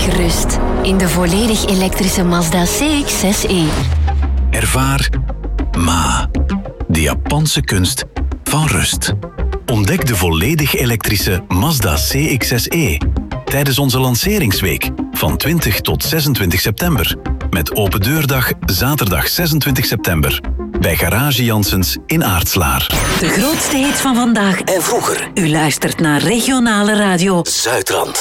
gerust in de volledig elektrische Mazda CX-6e. Ervaar Ma, de Japanse kunst van rust. Ontdek de volledig elektrische Mazda CX-6e tijdens onze lanceringsweek van 20 tot 26 september. Met open deurdag zaterdag 26 september. Bij Garage Janssens in Aartslaar. De grootste hit van vandaag en vroeger. U luistert naar regionale radio Zuidrand.